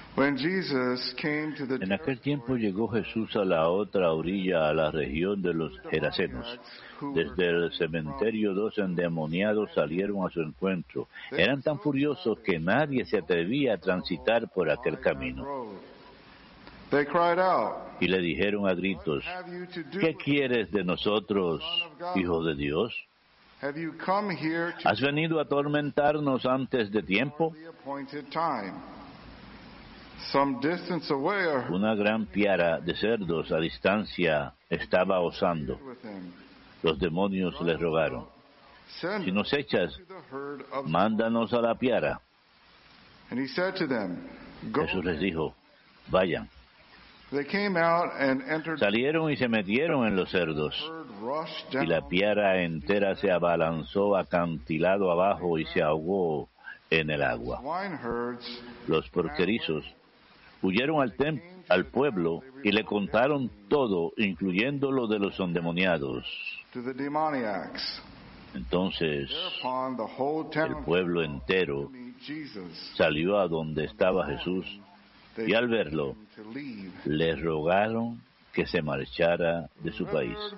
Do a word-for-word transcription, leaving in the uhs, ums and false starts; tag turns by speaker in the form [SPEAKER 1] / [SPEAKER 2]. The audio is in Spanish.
[SPEAKER 1] When Jesus came to the
[SPEAKER 2] En aquel tiempo llegó Jesús a la otra orilla, a la región de los Gerasenos. Desde el cementerio dos endemoniados salieron a su encuentro. Eran tan furiosos que nadie se atrevía a transitar por aquel camino.
[SPEAKER 1] They cried out,
[SPEAKER 2] Y le dijeron a gritos: ¿qué quieres de nosotros, Hijo de Dios?
[SPEAKER 1] Have you come here to
[SPEAKER 2] ¿Has venido a atormentarnos antes de tiempo?
[SPEAKER 1] the appointed time? Some distance away, I heard
[SPEAKER 2] Una gran piara de cerdos a distancia estaba osando.
[SPEAKER 1] with him.
[SPEAKER 2] Los demonios le rogaron:
[SPEAKER 1] Send
[SPEAKER 2] si nos echas,
[SPEAKER 1] to the herd of
[SPEAKER 2] mándanos a la piara.
[SPEAKER 1] And he said to them, Go.
[SPEAKER 2] Jesús les dijo: vayan.
[SPEAKER 1] They came out and entered the
[SPEAKER 2] Salieron y se metieron en los cerdos,
[SPEAKER 1] herd, rushed
[SPEAKER 2] y
[SPEAKER 1] down.
[SPEAKER 2] la piara entera se abalanzó acantilado abajo y se ahogó en el agua.
[SPEAKER 1] Swineherds
[SPEAKER 2] Los porquerizos huyeron al, tem- al pueblo y le contaron todo, incluyendo lo de los endemoniados.
[SPEAKER 1] to the demoniacs.
[SPEAKER 2] Entonces
[SPEAKER 1] Thereupon the whole
[SPEAKER 2] el
[SPEAKER 1] town
[SPEAKER 2] pueblo entero
[SPEAKER 1] to meet Jesus.
[SPEAKER 2] salió a donde estaba Jesús,
[SPEAKER 1] They
[SPEAKER 2] y al verlo
[SPEAKER 1] to leave.
[SPEAKER 2] le rogaron que se marchara de su país.